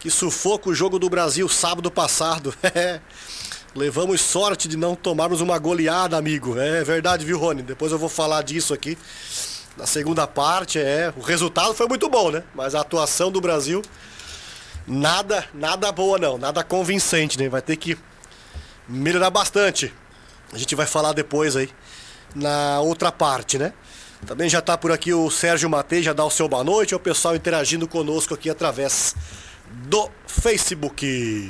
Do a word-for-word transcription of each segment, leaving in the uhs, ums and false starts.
Que sufoco o jogo do Brasil sábado passado. Levamos sorte de não tomarmos uma goleada, amigo. É verdade, viu, Rony? Depois eu vou falar disso aqui. Na segunda parte, é. O resultado foi muito bom, né? Mas a atuação do Brasil, nada, nada boa não. Nada convincente, né? Vai ter que melhorar bastante. A gente vai falar depois aí, na outra parte, né? Também já tá por aqui o Sérgio Matei, já dá o seu boa noite. É o pessoal interagindo conosco aqui através do Facebook.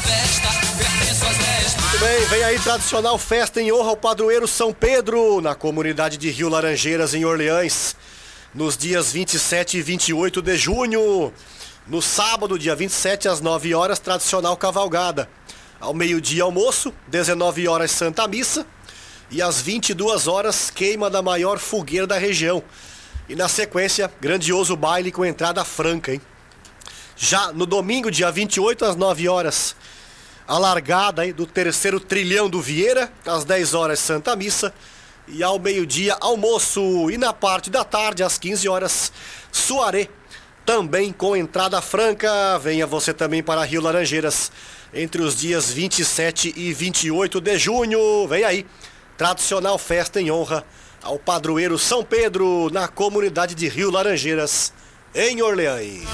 Muito bem, vem aí tradicional festa em honra ao padroeiro São Pedro, na comunidade de Rio Laranjeiras, em Orleans, nos dias vinte e sete e vinte e oito de junho. No sábado, dia vinte e sete, às nove horas, tradicional cavalgada. Ao meio-dia, almoço, dezenove horas, Santa Missa. E às vinte e duas horas, queima da maior fogueira da região. E na sequência, grandioso baile com entrada franca, hein? Já no domingo, dia vinte e oito, às nove horas, a largada aí do terceiro trilhão do Vieira, às dez horas, Santa Missa. E ao meio-dia, almoço. E na parte da tarde, às quinze horas, soirée, também com entrada franca. Venha você também para Rio Laranjeiras, entre os dias vinte e sete e vinte e oito de junho. Vem aí, tradicional festa em honra ao padroeiro São Pedro, na comunidade de Rio Laranjeiras, em Orleans.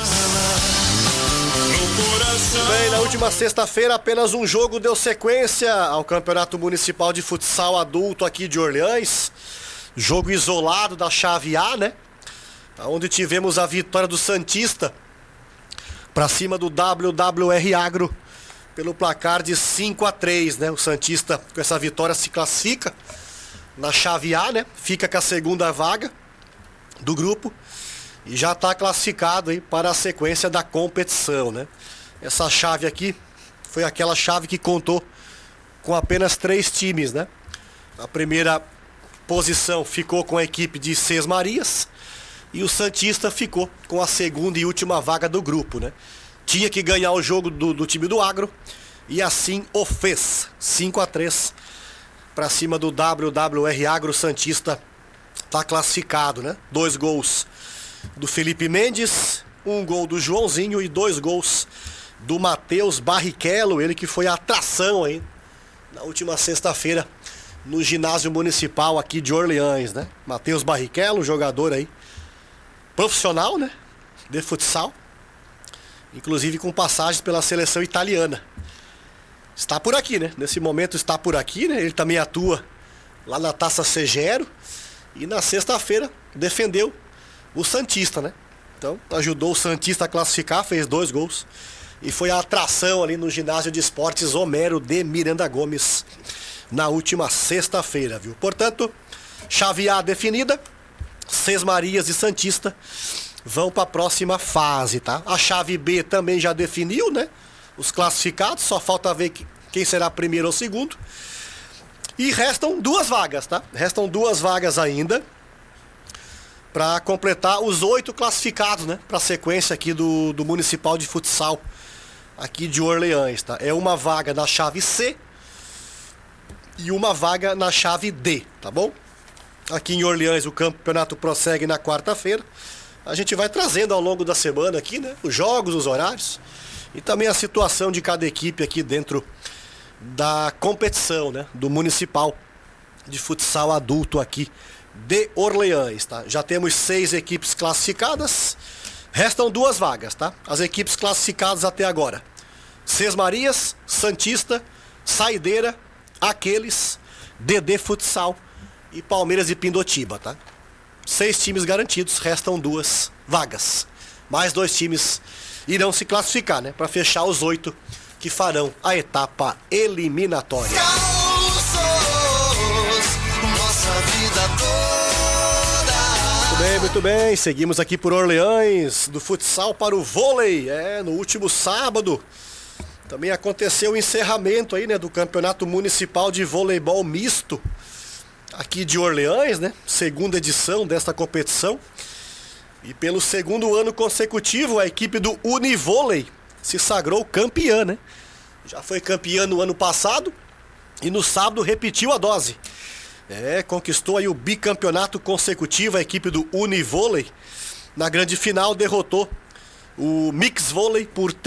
Bem, na última sexta-feira, apenas um jogo deu sequência ao Campeonato Municipal de Futsal Adulto aqui de Orleans. Jogo isolado da chave A, né? Onde tivemos a vitória do Santista para cima do W W R Agro pelo placar de cinco a três, né? O Santista, com essa vitória, se classifica na chave A, né? Fica com a segunda vaga do grupo e já está classificado aí para a sequência da competição, né? Essa chave aqui foi aquela chave que contou com apenas três times, né? A primeira posição ficou com a equipe de Seis Marias e o Santista ficou com a segunda e última vaga do grupo, né? Tinha que ganhar o jogo do, do time do Agro e assim o fez. cinco a três para cima do W W R Agro. Santista tá classificado, né? Dois gols do Felipe Mendes, um gol do Joãozinho e dois gols do Matheus Barrichello, ele que foi a atração aí na última sexta-feira no ginásio municipal aqui de Orleans, né? Matheus Barrichello, jogador aí profissional, né? De futsal, inclusive com passagens pela seleção italiana. Está por aqui, né? Nesse momento está por aqui, né? Ele também atua lá na Taça Segero e na sexta-feira defendeu o Santista, né? Então ajudou o Santista a classificar, fez dois gols e foi a atração ali no ginásio de esportes Homero de Miranda Gomes na última sexta-feira, viu? Portanto, chave A definida, Seis Marias e Santista vão para a próxima fase, tá? A chave B também já definiu, né? Os classificados, só falta ver quem será primeiro ou segundo. E restam duas vagas, tá? Restam duas vagas ainda para completar os oito classificados, né? Para a sequência aqui do, do Municipal de Futsal aqui de Orleans, tá? É uma vaga na chave C e uma vaga na chave D, tá bom? Aqui em Orleans o campeonato prossegue na quarta-feira. A gente vai trazendo ao longo da semana aqui, né? Os jogos, os horários e também a situação de cada equipe aqui dentro da competição, né? Do Municipal de Futsal Adulto aqui de Orleans, tá? Já temos seis equipes classificadas. Restam duas vagas, tá? As equipes classificadas até agora: Seis Marias, Santista, Saideira, Aqueles, D D Futsal e Palmeiras e Pindotiba, tá? Seis times garantidos, restam duas vagas. Mais dois times irão se classificar, né? Para fechar os oito que farão a etapa eliminatória. Nossa vida toda. Muito bem, muito bem. Seguimos aqui por Orleans, do futsal para o vôlei. É, no último sábado também aconteceu o encerramento aí, né, do Campeonato Municipal de Voleibol Misto aqui de Orleans, né? Segunda edição desta competição. E pelo segundo ano consecutivo, a equipe do Univôlei se sagrou campeã, né? Já foi campeã no ano passado e no sábado repetiu a dose. É, conquistou aí o bicampeonato consecutivo. A equipe do Univôlei, na grande final, derrotou o Mix Vôlei por